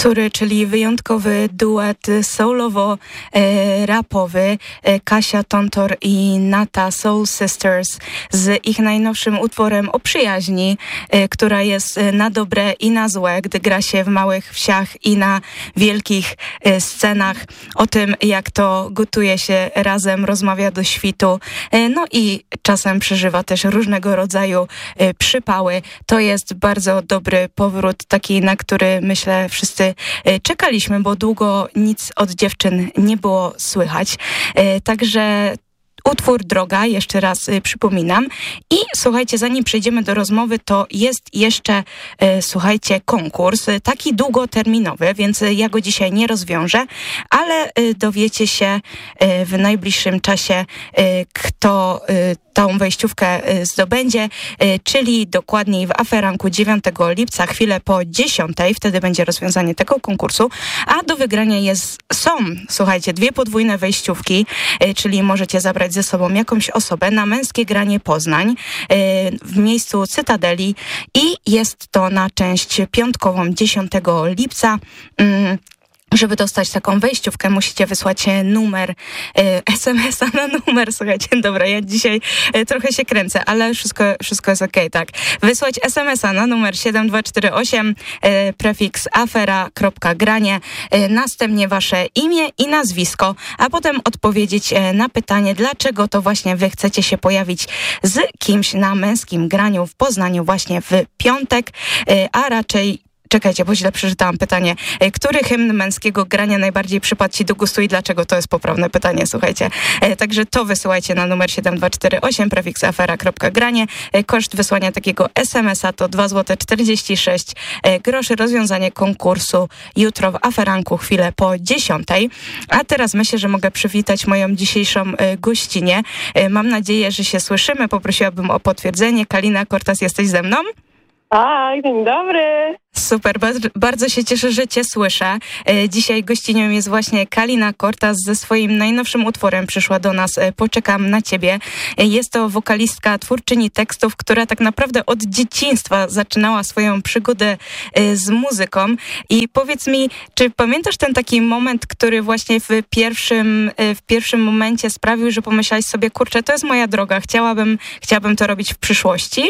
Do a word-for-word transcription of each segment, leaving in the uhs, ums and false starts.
Córy, czyli wyjątkowy duet soulowo-rapowy Kasia Tontor i Nata Soul Sisters z ich najnowszym utworem o przyjaźni, która jest na dobre i na złe, gdy gra się w małych wsiach i na wielkich scenach. O tym, jak to gotuje się razem, rozmawia do świtu, no i czasem przeżywa też różnego rodzaju przypały. To jest bardzo dobry powrót, taki, na który myślę wszyscy czekaliśmy, bo długo nic od dziewczyn nie było słychać. Także utwór Droga, jeszcze raz y, przypominam. I słuchajcie, zanim przejdziemy do rozmowy, to jest jeszcze, y, słuchajcie, konkurs, y, taki długoterminowy, więc y, ja go dzisiaj nie rozwiążę, ale y, dowiecie się y, w najbliższym czasie, y, kto y, tą wejściówkę y, zdobędzie, y, czyli dokładniej w Aferanku dziewiątego lipca, chwilę po dziesiątej, wtedy będzie rozwiązanie tego konkursu, a do wygrania jest, są, słuchajcie, dwie podwójne wejściówki, y, czyli możecie zabrać ze sobą jakąś osobę na Męskie Granie Poznań y, w miejscu Cytadeli i jest to na część piątkową dziesiątego lipca. Y, Żeby dostać taką wejściówkę, musicie wysłać numer, y, es em es a na numer. Słuchajcie, dobra, ja dzisiaj y, trochę się kręcę, ale wszystko, wszystko jest okej, okay, tak. Wysłać es em es a na numer siedem dwa cztery osiem, y, prefiks afera.granie, y, następnie wasze imię i nazwisko, a potem odpowiedzieć y, na pytanie, dlaczego to właśnie wy chcecie się pojawić z kimś na Męskim Graniu w Poznaniu właśnie w piątek, y, a raczej Czekajcie, bo źle przeczytałam pytanie. Który hymn Męskiego Grania najbardziej przypadł ci do gustu i dlaczego? To jest poprawne pytanie, słuchajcie. Także to wysyłajcie na numer siedem dwa cztery osiem, prefiks afera.granie. Koszt wysłania takiego es em es a to dwa złote czterdzieści sześć groszy. Rozwiązanie konkursu jutro w Aferanku, chwilę po dziesiątej. A teraz myślę, że mogę przywitać moją dzisiejszą gościnię. Mam nadzieję, że się słyszymy. Poprosiłabym o potwierdzenie. Kalina Kortas, jesteś ze mną? Tak, dzień dobry. Super, bardzo, bardzo się cieszę, że cię słyszę. Dzisiaj gościnią jest właśnie Kalina Kortas ze swoim najnowszym utworem. Przyszła do nas Poczekam na ciebie. Jest to wokalistka, twórczyni tekstów, która tak naprawdę od dzieciństwa zaczynała swoją przygodę z muzyką. I powiedz mi, czy pamiętasz ten taki moment, który właśnie w pierwszym, w pierwszym momencie sprawił, że pomyślałaś sobie, kurczę, to jest moja droga, chciałabym, chciałabym to robić w przyszłości?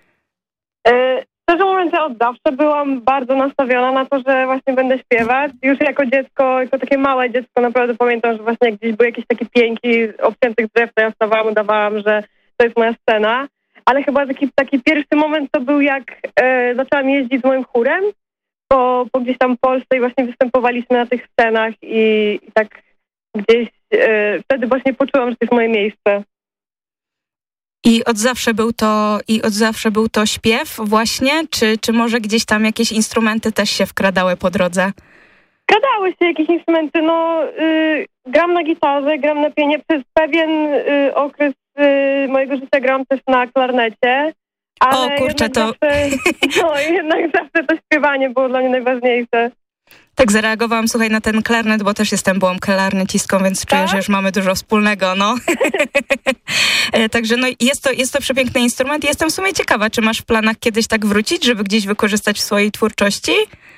E, szczerze mówiąc, ja od zawsze byłam bardzo nastawiona na to, że właśnie będę śpiewać. Już jako dziecko, jako takie małe dziecko naprawdę pamiętam, że właśnie jak gdzieś były jakieś takie pięki obciętych drzew, to ja wstawałam, udawałam, że to jest moja scena. Ale chyba taki, taki pierwszy moment to był, jak e, zaczęłam jeździć z moim chórem po, po gdzieś tam Polsce i właśnie występowaliśmy na tych scenach i, i tak gdzieś e, wtedy właśnie poczułam, że to jest moje miejsce. I od zawsze był to, i od zawsze był to śpiew właśnie? Czy, czy może gdzieś tam jakieś instrumenty też się wkradały po drodze? Wkradały się jakieś instrumenty, no y, gram na gitarze, gram na pianie. Przez pewien y, okres y, mojego życia gram też na klarnecie. Ale o kurczę, to... Zawsze, no jednak zawsze to śpiewanie było dla mnie najważniejsze. Tak, zareagowałam, słuchaj, na ten klarnet, bo też jestem byłą klarnecistką, więc czuję, tak? że już mamy dużo wspólnego, no. Także no, jest to, jest to przepiękny instrument. Jestem w sumie ciekawa, czy masz w planach kiedyś tak wrócić, żeby gdzieś wykorzystać w swojej twórczości?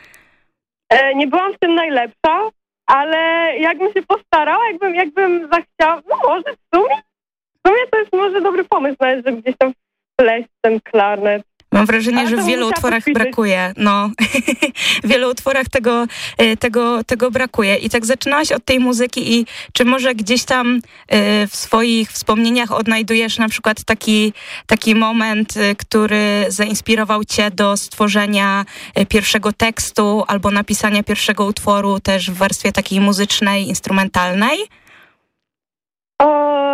E, nie byłam w tym najlepsza, ale jakbym się postarała, jakbym, jakbym zachciała, no może w sumie, w sumie to jest może dobry pomysł nawet, żeby gdzieś tam wpleść ten klarnet. Mam wrażenie, że w wielu utworach brakuje. No, w wielu utworach tego, tego, tego brakuje. I tak zaczynałaś od tej muzyki i czy może gdzieś tam w swoich wspomnieniach odnajdujesz na przykład taki, taki moment, który zainspirował cię do stworzenia pierwszego tekstu albo napisania pierwszego utworu też w warstwie takiej muzycznej, instrumentalnej? O,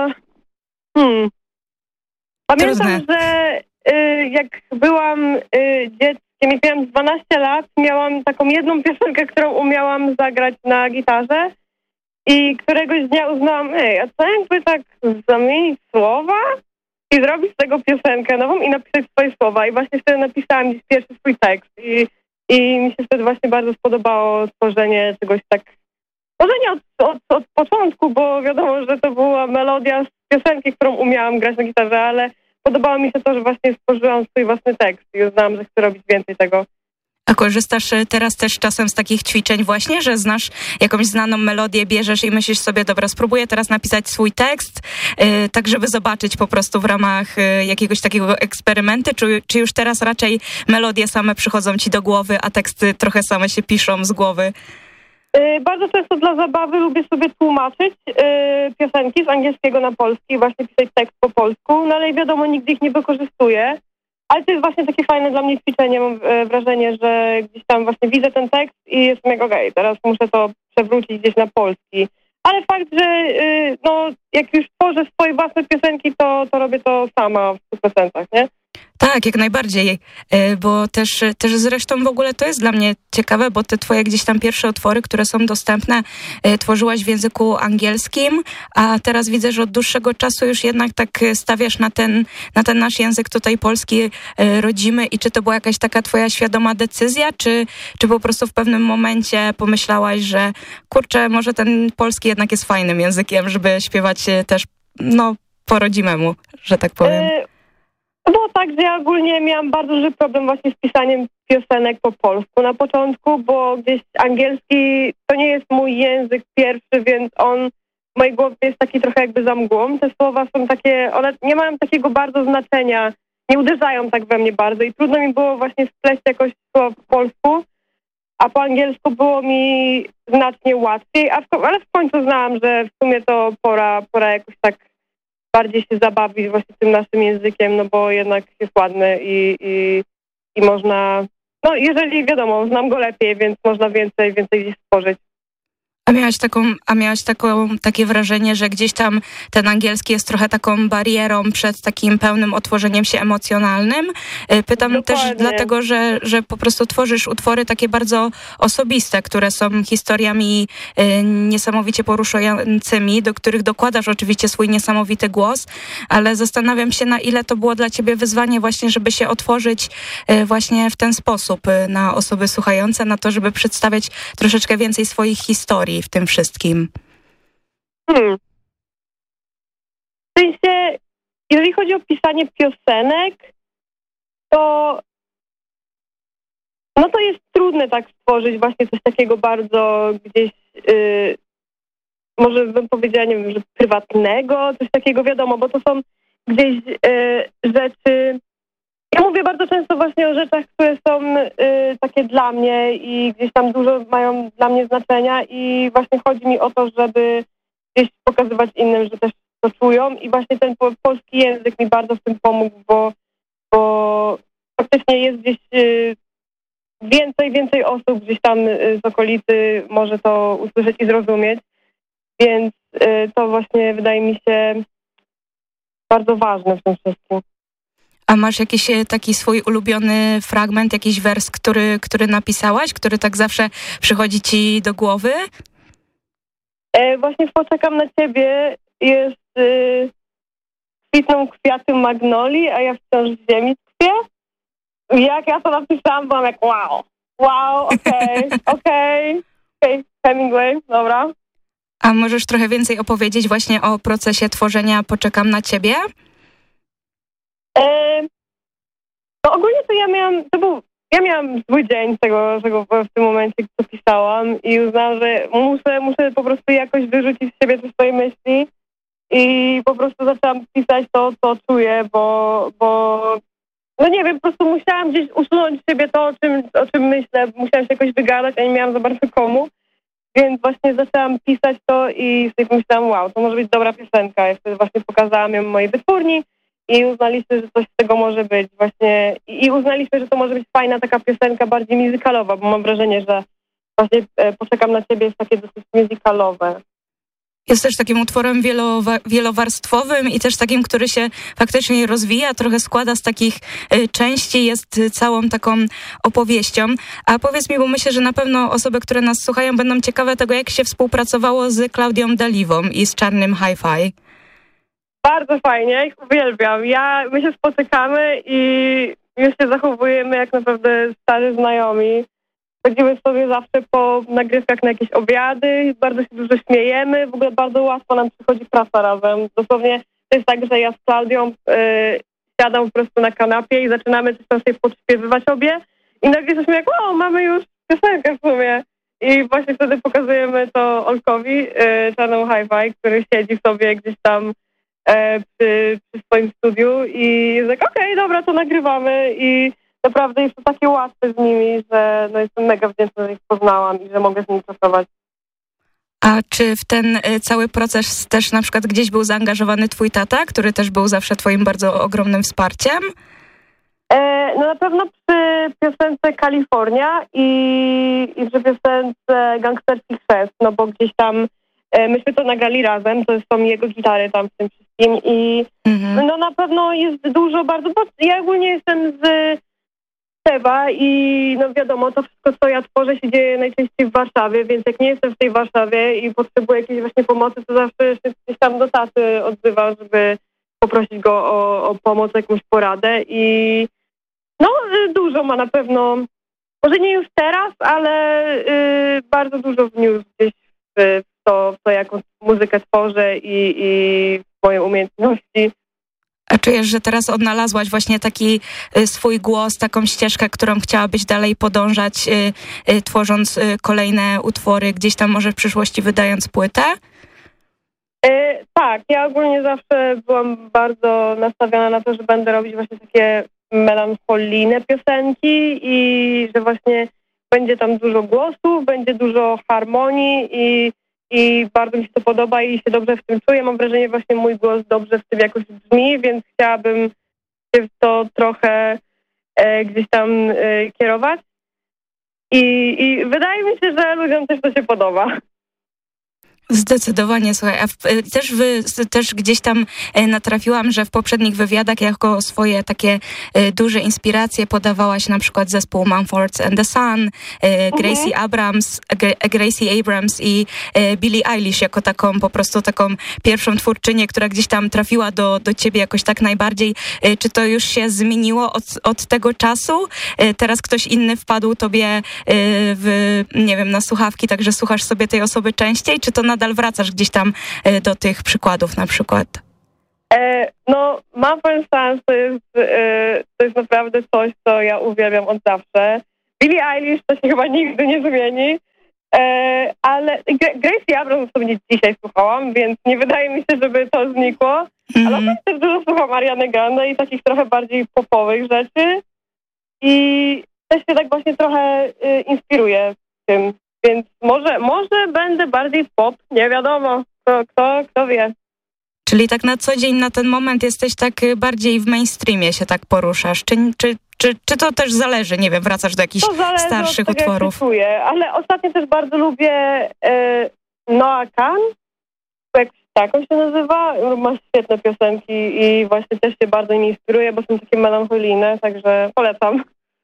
hmm. Pamiętam, Trudne. że jak byłam dzieckiem i miałam dwanaście lat, miałam taką jedną piosenkę, którą umiałam zagrać na gitarze i któregoś dnia uznałam, ej, a co jakby tak zamienić słowa i zrobić z tego piosenkę nową i napisać swoje słowa. I właśnie wtedy napisałam dziś pierwszy swój tekst i, i mi się wtedy właśnie bardzo spodobało tworzenie czegoś tak, może nie od, od, od początku, bo wiadomo, że to była melodia z piosenki, którą umiałam grać na gitarze, ale podobało mi się to, że właśnie stworzyłam swój własny tekst i uznałam, że chcę robić więcej tego. A korzystasz teraz też czasem z takich ćwiczeń właśnie, że znasz jakąś znaną melodię, bierzesz i myślisz sobie, dobra, spróbuję teraz napisać swój tekst, yy, tak żeby zobaczyć po prostu w ramach yy, jakiegoś takiego eksperymentu, czy, czy już teraz raczej melodie same przychodzą ci do głowy, a teksty trochę same się piszą z głowy? Yy, bardzo często dla zabawy lubię sobie tłumaczyć yy, piosenki z angielskiego na polski, właśnie pisać tekst po polsku, no ale wiadomo, nigdy ich nie wykorzystuję. Ale to jest właśnie takie fajne dla mnie ćwiczenie. Mam wrażenie, że gdzieś tam właśnie widzę ten tekst i jestem jak okej, okay, teraz muszę to przewrócić gdzieś na polski. Ale fakt, że no, jak już tworzę swoje własne piosenki, to, to robię to sama w stu procentach, nie? Tak, jak najbardziej, bo też, też zresztą w ogóle to jest dla mnie ciekawe, bo te twoje gdzieś tam pierwsze utwory, które są dostępne, tworzyłaś w języku angielskim, a teraz widzę, że od dłuższego czasu już jednak tak stawiasz na ten, na ten nasz język tutaj polski rodzimy i czy to była jakaś taka twoja świadoma decyzja, czy, czy po prostu w pewnym momencie pomyślałaś, że kurczę, może ten polski jednak jest fajnym językiem, żeby śpiewać też no po rodzimemu, że tak powiem. Y- To było tak, że ja ogólnie miałam bardzo duży problem właśnie z pisaniem piosenek po polsku na początku, bo gdzieś angielski to nie jest mój język pierwszy, więc on w mojej głowie jest taki trochę jakby za mgłą. Te słowa są takie, one nie mają takiego bardzo znaczenia, nie uderzają tak we mnie bardzo i trudno mi było właśnie spleść jakoś słowa po polsku, a po angielsku było mi znacznie łatwiej, a w, ale w końcu znałam, że w sumie to pora, pora jakoś tak bardziej się zabawić właśnie tym naszym językiem, no bo jednak jest ładny i, i, i można, no jeżeli wiadomo, znam go lepiej, więc można więcej, więcej gdzieś stworzyć. A miałaś taką, a miałaś taką, takie wrażenie, że gdzieś tam ten angielski jest trochę taką barierą przed takim pełnym otworzeniem się emocjonalnym? Pytam Dokładnie. też dlatego, że, że po prostu tworzysz utwory takie bardzo osobiste, które są historiami y, niesamowicie poruszającymi, do których dokładasz oczywiście swój niesamowity głos, ale zastanawiam się, na ile to było dla ciebie wyzwanie właśnie, żeby się otworzyć y, właśnie w ten sposób y, na osoby słuchające, na to, żeby przedstawiać troszeczkę więcej swoich historii w tym wszystkim. Hmm. W sensie, jeżeli chodzi o pisanie piosenek, to no to jest trudne tak stworzyć właśnie coś takiego bardzo gdzieś, yy, może bym powiedziała, nie wiem, że prywatnego, coś takiego, wiadomo, bo to są gdzieś yy, rzeczy. Ja mówię bardzo często właśnie o rzeczach, które są y, takie dla mnie i gdzieś tam dużo mają dla mnie znaczenia i właśnie chodzi mi o to, żeby gdzieś pokazywać innym, że też to czują i właśnie ten po, polski język mi bardzo w tym pomógł, bo, bo faktycznie jest gdzieś y, więcej, więcej osób gdzieś tam y, z okolicy może to usłyszeć i zrozumieć, więc y, to właśnie wydaje mi się bardzo ważne w tym wszystkim. A masz jakiś taki swój ulubiony fragment, jakiś wers, który, który napisałaś, który tak zawsze przychodzi ci do głowy? E, właśnie Poczekam na ciebie jest y, kwitną kwiaty magnolii, a ja wciąż w ziemi tkwię. Jak ja to napisałam, byłam jak wow, wow, okej, okay, okej, okay, okay, Hemingway, dobra. A możesz trochę więcej opowiedzieć właśnie o procesie tworzenia Poczekam na ciebie? E, no ogólnie to ja miałam, to był, ja miałam zły dzień tego, tego w tym momencie, co pisałam i uznałam, że muszę, muszę po prostu jakoś wyrzucić z siebie te swoje myśli i po prostu zaczęłam pisać to, co czuję, bo, bo no nie wiem, po prostu musiałam gdzieś usunąć z siebie to, o czym, o czym myślę, musiałam się jakoś wygadać, a nie miałam za bardzo komu, więc właśnie zaczęłam pisać to i sobie pomyślałam, wow, to może być dobra piosenka. Ja wtedy właśnie pokazałam ją mojej wytwórni i uznaliśmy, że coś z tego może być właśnie i uznaliśmy, że to może być fajna taka piosenka bardziej muzykalowa, bo mam wrażenie, że właśnie Poczekam na ciebie jest takie dosyć muzykalowe. Jest też takim utworem wielowa- wielowarstwowym i też takim, który się faktycznie rozwija, trochę składa z takich y, części, jest y, całą taką opowieścią. A powiedz mi, bo myślę, że na pewno osoby, które nas słuchają, będą ciekawe tego, jak się współpracowało z Klaudią Daliwą i z Czarnym Hi-Fi. Bardzo fajnie, ich uwielbiam. Ja, my się spotykamy i my się zachowujemy jak naprawdę starzy znajomi. Chodzimy sobie zawsze po nagrywkach na jakieś obiady, bardzo się dużo śmiejemy, w ogóle bardzo łatwo nam przychodzi praca razem. Dosłownie to jest tak, że ja z Klaudią y, siadam po prostu na kanapie i zaczynamy coś tam sobie podśpiewywać obie I nagle jesteśmy jak, o, mamy już piosenkę w sumie. I właśnie wtedy pokazujemy to Olkowi, y, Channel Hi-Fi, który siedzi sobie gdzieś tam e, przy, przy swoim studiu i jest tak, okej, okay, dobra, to nagrywamy i naprawdę jest to takie łatwe z nimi, że no, jestem mega wdzięczna, że ich poznałam i że mogę z nimi pracować. A czy w ten y, cały proces też na przykład gdzieś był zaangażowany twój tata, który też był zawsze twoim bardzo ogromnym wsparciem? E, no na pewno przy piosence Kalifornia i, i przy piosence Gangsterski Chrzest, no bo gdzieś tam e, myśmy to nagrali razem, to są jego gitary tam w tym wszystkim i mhm. no na pewno jest dużo bardzo, bo ja ogólnie jestem z Teba i no wiadomo, to wszystko, co ja tworzę, się dzieje najczęściej w Warszawie, więc jak nie jestem w tej Warszawie i potrzebuję jakiejś właśnie pomocy, to zawsze się gdzieś tam do taty odzywa, żeby poprosić go o, o pomoc, jakąś poradę i no dużo ma na pewno, może nie już teraz, ale y, bardzo dużo wniósł gdzieś w, w to, w to, jaką muzykę tworzę i, i w moje umiejętności. A czujesz, że teraz odnalazłaś właśnie taki y, swój głos, taką ścieżkę, którą chciałabyś dalej podążać, y, y, tworząc y, kolejne utwory, gdzieś tam może w przyszłości wydając płytę? E, tak, ja ogólnie zawsze byłam bardzo nastawiona na to, że będę robić właśnie takie melancholijne piosenki i że właśnie będzie tam dużo głosów, będzie dużo harmonii i, i bardzo mi się to podoba i się dobrze w tym czuję. Mam wrażenie, właśnie mój głos dobrze w tym jakoś brzmi, więc chciałabym się w to trochę e, gdzieś tam e, kierować I, i wydaje mi się, że ludziom też to się podoba. Zdecydowanie, słuchaj, a w, też, wy, też gdzieś tam natrafiłam, że w poprzednich wywiadach jako swoje takie e, duże inspiracje podawałaś na przykład zespół Mumford and the Son, e, Gracie mhm. Abrams, G- Gracie Abrams i e, Billie Eilish jako taką po prostu taką pierwszą twórczynię, która gdzieś tam trafiła do, do ciebie jakoś tak najbardziej. E, czy to już się zmieniło od, od tego czasu? E, teraz ktoś inny wpadł tobie e, w, nie wiem, na słuchawki, także słuchasz sobie tej osoby częściej, czy to na nadal wracasz gdzieś tam do tych przykładów na przykład? E, no, Mumford and Sons to jest, e, to jest naprawdę coś, co ja uwielbiam od zawsze. Billie Eilish to się chyba nigdy nie zmieni, e, ale Gracie Abrams sobie dzisiaj słuchałam, więc nie wydaje mi się, żeby to znikło. Mm. Ale też dużo słucham Ariany Grande i takich trochę bardziej popowych rzeczy i też się tak właśnie trochę e, inspiruję tym. Więc może, może będę bardziej pop, nie wiadomo, kto, kto, kto wie. Czyli tak na co dzień, na ten moment jesteś tak bardziej w mainstreamie się tak poruszasz. Czy, czy, czy, czy to też zależy, nie wiem, wracasz do jakichś starszych od tego, utworów? Jak się czuję, ale ostatnio też bardzo lubię e, Noah Kahan, jak tak on się nazywa, ma świetne piosenki i właśnie też się bardzo mi inspiruje, bo są takie melancholijne, także polecam.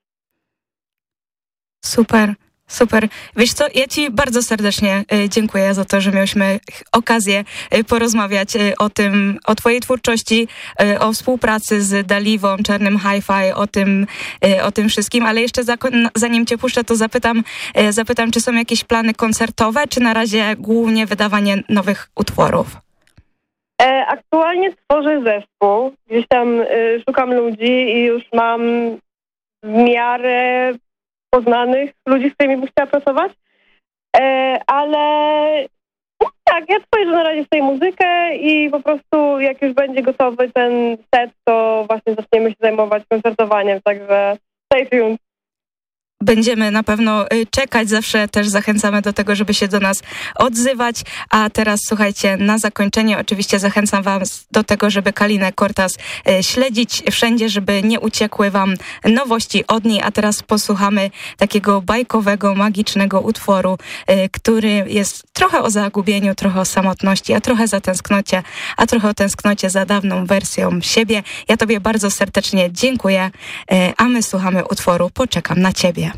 Super. Super. Wiesz co, ja ci bardzo serdecznie dziękuję za to, że mieliśmy okazję porozmawiać o tym, o twojej twórczości, o współpracy z Daliwą, Czarnym Hi-Fi, o tym, o tym wszystkim, ale jeszcze zanim cię puszczę, to zapytam, zapytam, czy są jakieś plany koncertowe, czy na razie głównie wydawanie nowych utworów? E, aktualnie tworzę zespół, gdzieś tam y, szukam ludzi i już mam w miarę poznanych ludzi, z którymi bym chciała pracować, e, ale no tak, ja tworzę na razie sobie muzykę i po prostu jak już będzie gotowy ten set, to właśnie zaczniemy się zajmować koncertowaniem, także stay tuned. Będziemy na pewno czekać, zawsze też zachęcamy do tego, żeby się do nas odzywać, a teraz słuchajcie, na zakończenie oczywiście zachęcam was do tego, żeby Kalinę Cortaz śledzić wszędzie, żeby nie uciekły wam nowości od niej, a teraz posłuchamy takiego bajkowego, magicznego utworu, który jest trochę o zagubieniu, trochę o samotności, a trochę za tęsknocie, a trochę o tęsknocie za dawną wersją siebie. Ja tobie bardzo serdecznie dziękuję, a my słuchamy utworu Poczekam na ciebie.